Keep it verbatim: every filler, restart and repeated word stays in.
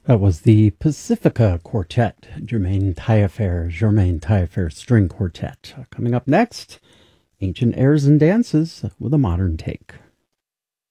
That was the Pacifica Quartet, Germain Taillefer, Germain Taillefer String Quartet. Coming up next, Ancient Airs and Dances with a modern take.